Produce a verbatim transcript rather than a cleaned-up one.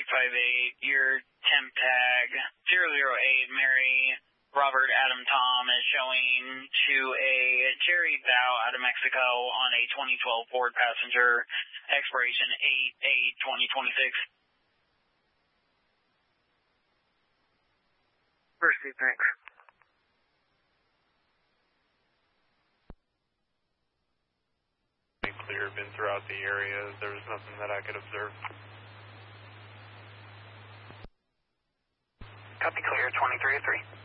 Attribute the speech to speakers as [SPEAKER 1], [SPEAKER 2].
[SPEAKER 1] five eight, your temp tag zero zero eight, Mary Robert Adam Tom is showing to a Jerry Bao out of Mexico on a twenty twelve Ford passenger, expiration eight eight twenty twenty-six.
[SPEAKER 2] Mercy, thanks.
[SPEAKER 3] Clear, been throughout the area. There was nothing that I could observe.
[SPEAKER 2] Copy, clear, twenty-three oh three.